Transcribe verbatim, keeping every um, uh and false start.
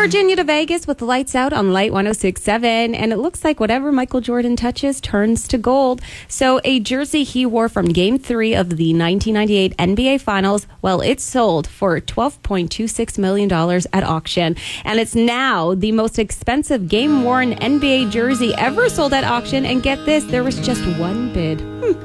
Virginia to Vegas with the lights out on Light one oh six point seven, and it looks like whatever Michael Jordan touches turns to gold. So a jersey he wore from Game three of the nineteen ninety-eight N B A Finals, well, it's sold for twelve point two six million dollars at auction, and it's now the most expensive game-worn N B A jersey ever sold at auction, and get this, there was just one bid. Hmm.